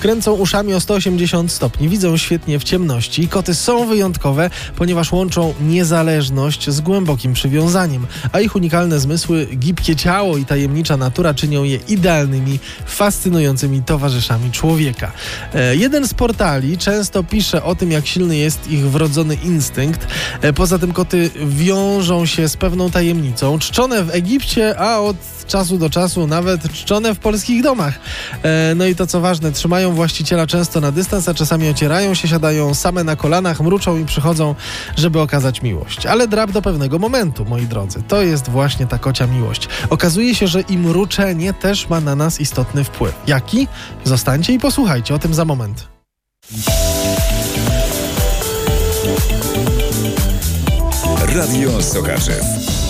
Kręcą uszami o 180 stopni, widzą świetnie w ciemności. Koty są wyjątkowe, ponieważ łączą niezależność z głębokim przywiązaniem, a ich unikalne zmysły, gibkie ciało i tajemnicza natura czynią je idealnymi, fascynującymi towarzyszami człowieka. Jeden z portali często pisze o tym, jak silny jest ich wrodzony instynkt. Poza tym koty wiążą się z pewną tajemnicą, czczone w Egipcie, a od czasu do czasu nawet czczone w polskich domach. No i to co ważne, trzymają właściciela często na dystans, a czasami ocierają się, siadają same na kolanach, mruczą i przychodzą, żeby okazać miłość. Ale drap do pewnego momentu, moi drodzy. To jest właśnie ta kocia miłość. Okazuje się, że i mruczenie też ma na nas istotny wpływ. Jaki? Zostańcie i posłuchajcie o tym za moment. Radio Sochaczew.